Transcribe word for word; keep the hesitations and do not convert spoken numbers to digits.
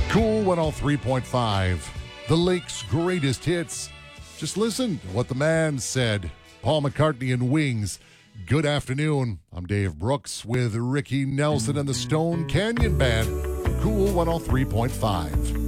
Cool one oh three point five, the Lake's greatest hits. Just listen to what the man said. Paul McCartney and Wings. Good afternoon. I'm Dave Brooks with Ricky Nelson and the Stone Canyon Band. Cool one oh three point five.